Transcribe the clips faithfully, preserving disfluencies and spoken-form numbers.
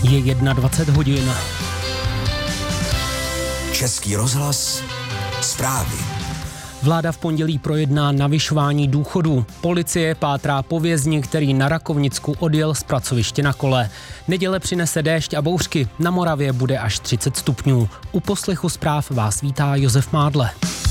Je dvacet jedna hodin. Český rozhlas, zprávy. Vláda v pondělí projedná navyšování důchodů. Policie pátrá po vězni, který na Rakovnicku odjel z pracoviště na kole. Neděle přinese déšť a bouřky. Na Moravě bude až třicet stupňů. U poslechu zpráv vás vítá Josef Mádle.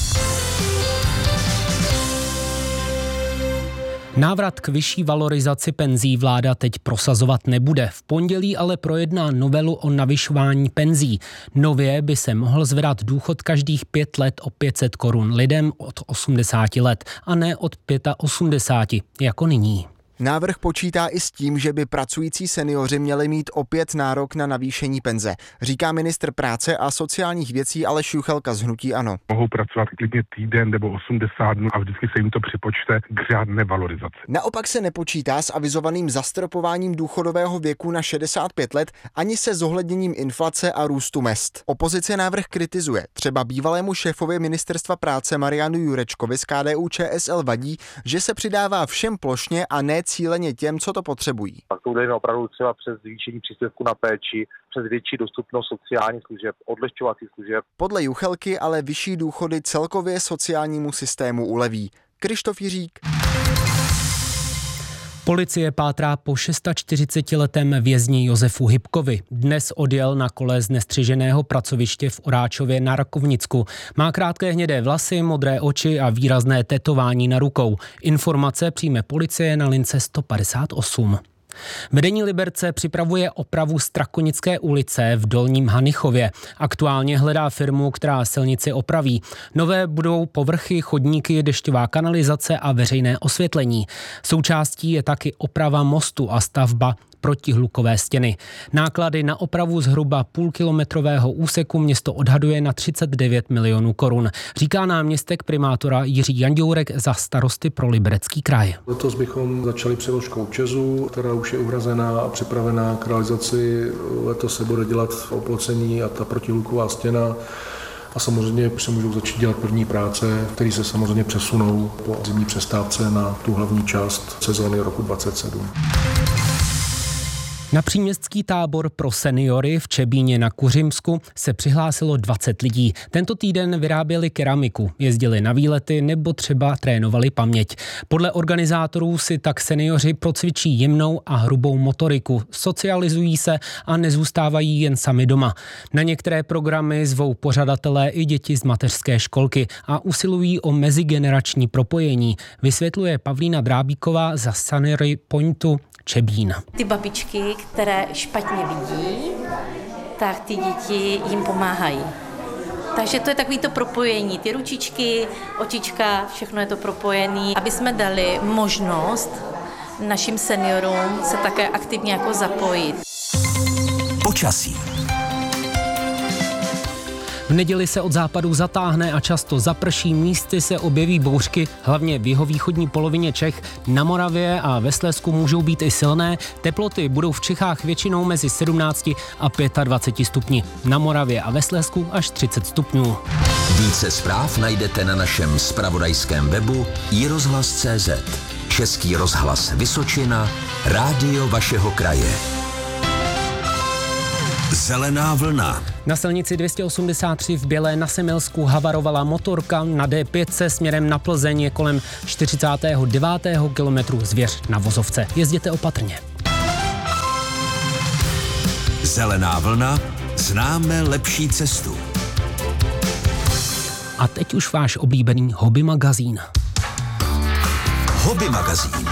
Návrat k vyšší valorizaci penzí vláda teď prosazovat nebude. V pondělí ale projedná novelu o navyšování penzí. Nově by se mohl zvedat důchod každých pět let o pět set korun lidem od osmdesáti let a ne od osmdesáti pěti, jako nyní. Návrh počítá i s tím, že by pracující seniori měli mít opět nárok na navýšení penze, říká ministr práce a sociálních věcí Aleš Juchelka z hnutí ANO. Mohou pracovat klidně týden nebo osmdesát dnů a vždycky se jim to připočte k řádné valorizaci. Naopak se nepočítá s avizovaným zastropováním důchodového věku na šedesát pět let ani se zohledněním inflace a růstu mezd. Opozice návrh kritizuje. Třeba bývalému šéfovi ministerstva práce Marianu Jurečkovi z K D U Č S L vadí, že se přidává všem plošně a ne cíleně těm, co to potřebují. Pak to jde opravdu třeba přes zvýšení příspěvku na péči, přes větší dostupnost sociálních služeb, odlehčovacích služeb. Podle Juchelky ale vyšší důchody celkově sociálnímu systému uleví. Krištof Jiřík. Policie pátrá po čtyřicetišestiletém vězni Josefu Hybkovi. Dnes odjel na kole z nestřiženého pracoviště v Oráčově na Rakovnicku. Má krátké hnědé vlasy, modré oči a výrazné tetování na rukou. Informace přijme policie na lince sto padesát osm. Vedení Liberce připravuje opravu Strakonické ulice v Dolním Hanichově. Aktuálně hledá firmu, která silnici opraví. Nové budou povrchy, chodníky, dešťová kanalizace a veřejné osvětlení. Součástí je taky oprava mostu a stavba protihlukové stěny. Náklady na opravu zhruba půlkilometrového úseku město odhaduje na třicet devět milionů korun, říká náměstek primátora Jiří Janďourek za Starosty pro Liberecký kraj. Letos bychom začali přeložkou ČEZu, která už je uhrazená a připravená k realizaci. Letos se bude dělat oplocení a ta protihluková stěna. A samozřejmě už se můžou začít dělat první práce, které se samozřejmě přesunou po zimní přestávce na tu hlavní část sezóny roku dvacet sedm. Na příměstský tábor pro seniory v Čebíně na Kuřimsku se přihlásilo dvacet lidí. Tento týden vyráběli keramiku, jezdili na výlety nebo třeba trénovali paměť. Podle organizátorů si tak seniori procvičí jemnou a hrubou motoriku, socializují se a nezůstávají jen sami doma. Na některé programy zvou pořadatelé i děti z mateřské školky a usilují o mezigenerační propojení, vysvětluje Pavlína Drábíková za Seniory Pointu Čebín. Ty babičky, které špatně vidí, tak ty děti jim pomáhají. Takže to je takový to propojení, ty ručičky, očička, všechno je to propojené, aby jsme dali možnost našim seniorům se také aktivně jako zapojit. Počasí. V neděli se od západu zatáhne a často zaprší, místy se objeví bouřky, hlavně v jihovýchodní polovině Čech. Na Moravě a ve Slezsku můžou být i silné. Teploty budou v Čechách většinou mezi sedmnácti a dvaceti pěti stupni. Na Moravě a ve Slezsku až třicet stupňů. Více zpráv najdete na našem zpravodajském webu i rozhlas tečka cé zet. Český rozhlas Vysočina, rádio vašeho kraje. Zelená vlna. Na silnici dvě stě osmdesát tři v Bělé na Semilsku havarovala motorka, na D pět směrem na Plzeň je kolem čtyřicátého devátého kilometru Zvěř na vozovce. Jezděte opatrně. Zelená vlna, známe lepší cestu. A teď už váš oblíbený hobby magazín. Hobby magazín.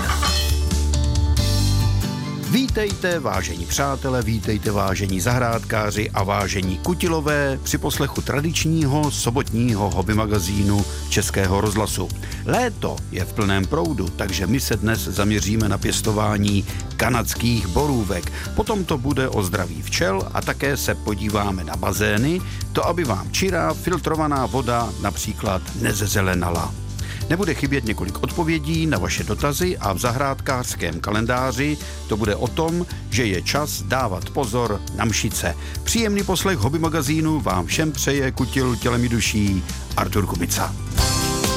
Vítejte, vážení přátelé, vítejte, vážení zahrádkáři a vážení kutilové při poslechu tradičního sobotního hobby magazínu Českého rozhlasu. Léto je v plném proudu, takže my se dnes zaměříme na pěstování kanadských borůvek. Potom to bude o zdraví včel a také se podíváme na bazény, to aby vám čirá filtrovaná voda například nezezelenala. Nebude chybět několik odpovědí na vaše dotazy a v zahrádkářském kalendáři to bude o tom, že je čas dávat pozor na mšice. Příjemný poslech hobby magazínu vám všem přeje kutil tělem i duší Artur Kubica.